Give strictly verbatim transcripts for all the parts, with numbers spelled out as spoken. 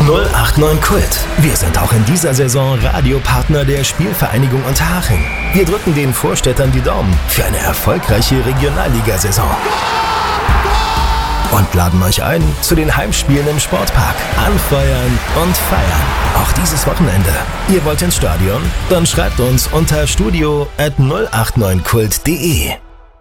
null acht neun Kult. Wir sind auch in dieser Saison Radiopartner der Spielvereinigung Unterhaching. Wir drücken den Vorstädtern die Daumen für eine erfolgreiche Regionalligasaison. Und laden euch ein zu den Heimspielen im Sportpark. Anfeuern und feiern. Auch dieses Wochenende. Ihr wollt ins Stadion? Dann schreibt uns unter studio at null acht neun kult punkt de.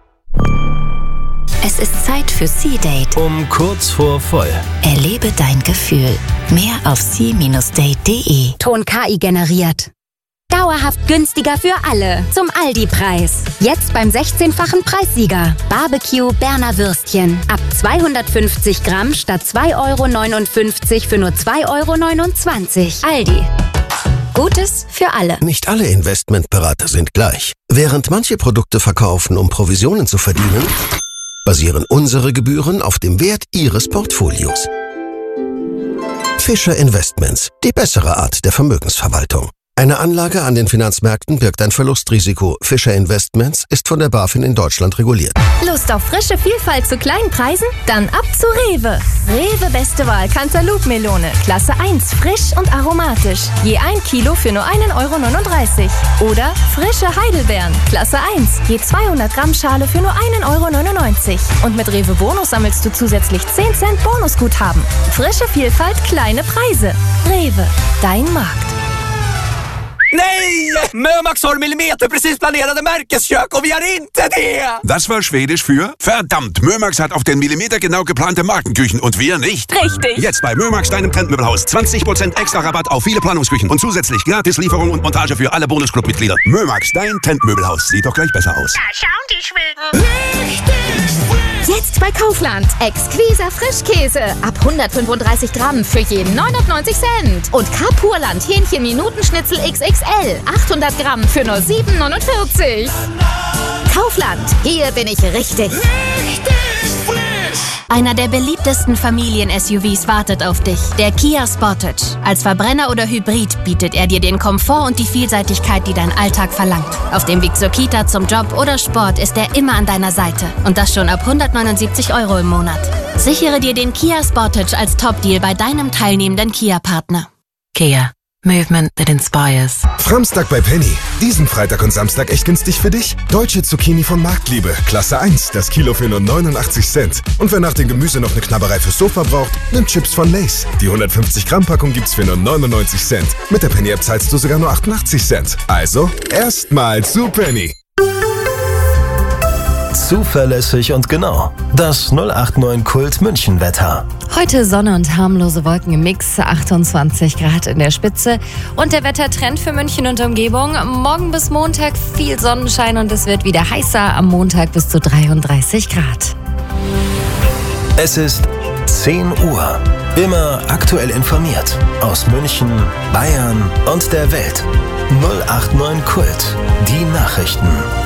Es ist Zeit für Sea-Date. Um kurz vor voll. Erlebe dein Gefühl. Mehr auf sea Bindestrich date punkt de. Ton K I generiert. Dauerhaft günstiger für alle. Zum Aldi-Preis. Jetzt beim sechzehnfachen Preissieger. Barbecue Berner Würstchen. Ab zweihundertfünfzig Gramm statt zwei Euro neunundfünfzig für nur zwei Euro neunundzwanzig. Aldi. Gutes für alle. Nicht alle Investmentberater sind gleich. Während manche Produkte verkaufen, um Provisionen zu verdienen, basieren unsere Gebühren auf dem Wert Ihres Portfolios. Fischer Investments. Die bessere Art der Vermögensverwaltung. Eine Anlage an den Finanzmärkten birgt ein Verlustrisiko. Fischer Investments ist von der BaFin in Deutschland reguliert. Lust auf frische Vielfalt zu kleinen Preisen? Dann ab zu Rewe. Rewe beste Wahl Cantaloupe-Melone. Klasse eins, frisch und aromatisch. Je ein Kilo für nur ein Euro neununddreißig. Oder frische Heidelbeeren. Klasse eins, je zweihundert Gramm Schale für nur ein Euro neunundneunzig. Und mit Rewe Bonus sammelst du zusätzlich zehn Cent Bonusguthaben. Frische Vielfalt, kleine Preise. Rewe, dein Markt. Nej! Mömax har millimeterprecis planerade Märkeskök och vi har inte det! Das war Schwedisch für verdammt, Mömax hat auf den Millimeter genau geplante Markenküchen und wir nicht. Richtig. Jetzt bei Mömax, deinem Trendmöbelhaus. zwanzig Prozent extra Rabatt auf viele Planungsküchen und zusätzlich gratis Lieferung und Montage für alle Bonusclub-Mitglieder. Mömax, dein Trendmöbelhaus. Sieht doch gleich besser aus. Da schauen die Schweden. Richtig frisch. Jetzt bei Kaufland. Exquiser Frischkäse. Ab hundertfünfunddreißig Gramm für jeden neunundneunzig Cent. Und Kapurland Hähnchen-Minutenschnitzel X X L. achthundert Gramm für nur sieben neunundvierzig. Kaufland. Hier bin ich richtig. Richtig frisch. Einer der beliebtesten Familien-S U Vs wartet auf dich. Der Kia Sportage. Als Verbrenner oder Hybrid bietet er dir den Komfort und die Vielseitigkeit, die dein Alltag verlangt. Auf dem Weg zur Kita, zum Job oder Sport ist er immer an deiner Seite. Und das schon ab hundertneunundsiebzig Euro im Monat. Sichere dir den Kia Sportage als Top-Deal bei deinem teilnehmenden Kia-Partner. Kia. Movement that inspires. Framstag bei Penny. Diesen Freitag und Samstag echt günstig für dich? Deutsche Zucchini von Marktliebe. Klasse eins. Das Kilo für nur neunundachtzig Cent. Und wer nach dem Gemüse noch eine Knabberei fürs Sofa braucht, nimmt Chips von Lay's. Die hundertfünfzig Gramm Packung gibt's für nur neunundneunzig Cent. Mit der Penny-App zahlst du sogar nur achtundachtzig Cent. Also, erstmal zu Penny. Zuverlässig und genau. Das null acht neun Kult München Wetter. Heute Sonne und harmlose Wolken im Mix, achtundzwanzig Grad in der Spitze. Und der Wettertrend für München und Umgebung. Morgen bis Montag viel Sonnenschein und es wird wieder heißer. Am Montag bis zu dreiunddreißig Grad. Es ist zehn Uhr. Immer aktuell informiert. Aus München, Bayern und der Welt. null acht neun Kult. Die Nachrichten.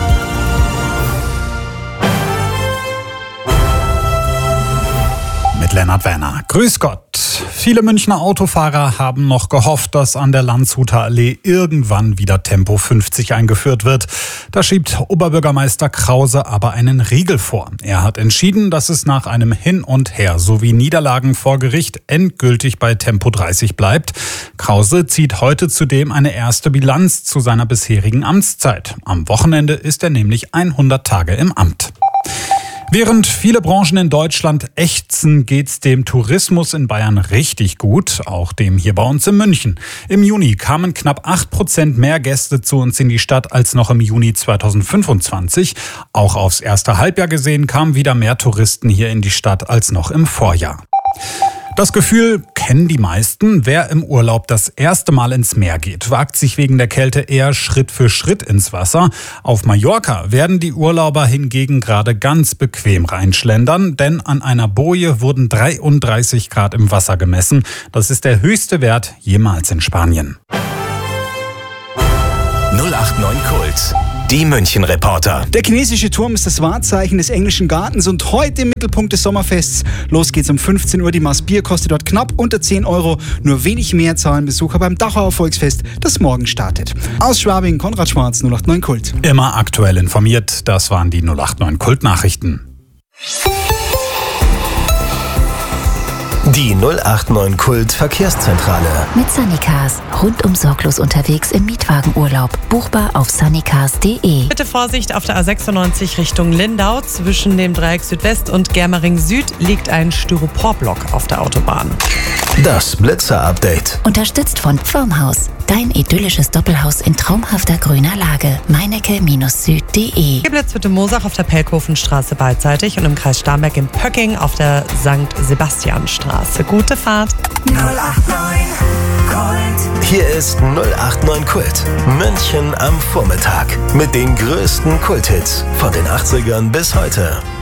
Mit Lennart Werner. Grüß Gott. Viele Münchner Autofahrer haben noch gehofft, dass an der Landshuter Allee irgendwann wieder Tempo fünfzig eingeführt wird. Da schiebt Oberbürgermeister Krause aber einen Riegel vor. Er hat entschieden, dass es nach einem Hin und Her sowie Niederlagen vor Gericht endgültig bei Tempo dreißig bleibt. Krause zieht heute zudem eine erste Bilanz zu seiner bisherigen Amtszeit. Am Wochenende ist er nämlich hundert Tage im Amt. Während viele Branchen in Deutschland ächzen, geht's dem Tourismus in Bayern richtig gut, auch dem hier bei uns in München. Im Juni kamen knapp acht Prozent mehr Gäste zu uns in die Stadt als noch im Juni zweitausendfünfundzwanzig. Auch aufs erste Halbjahr gesehen kamen wieder mehr Touristen hier in die Stadt als noch im Vorjahr. Das Gefühl kennen die meisten. Wer im Urlaub das erste Mal ins Meer geht, wagt sich wegen der Kälte eher Schritt für Schritt ins Wasser. Auf Mallorca werden die Urlauber hingegen gerade ganz bequem reinschlendern, denn an einer Boje wurden dreiunddreißig Grad im Wasser gemessen. Das ist der höchste Wert jemals in Spanien. null acht neun Kult. Die München-Reporter. Der chinesische Turm ist das Wahrzeichen des englischen Gartens und heute im Mittelpunkt des Sommerfests. Los geht's um fünfzehn Uhr. Die Maß Bier kostet dort knapp unter zehn Euro. Nur wenig mehr zahlen Besucher beim Dachauer Volksfest, das morgen startet. Aus Schwabing, Konrad Schwarz, null acht neun Kult. Immer aktuell informiert. Das waren die null acht neun Kult-Nachrichten. Die null acht neun Kult Verkehrszentrale. Mit Sunnycars. Rundum sorglos unterwegs im Mietwagenurlaub. Buchbar auf sunnycars punkt de. Bitte Vorsicht, auf der A sechsundneunzig Richtung Lindau. Zwischen dem Dreieck Südwest und Germering Süd liegt ein Styroporblock auf der Autobahn. Das Blitzer-Update. Unterstützt von Formhaus. Dein idyllisches Doppelhaus in traumhafter grüner Lage. meinecke Süd punkt de. Geblitzt wird in Moosach auf der Pelkhofenstraße beidseitig und im Kreis Starnberg in Pöcking auf der Sankt Sebastianstraße. Gute Fahrt. null acht neun Kult. Hier ist null acht neun Kult. München am Vormittag. Mit den größten Kulthits von den achtzigern bis heute.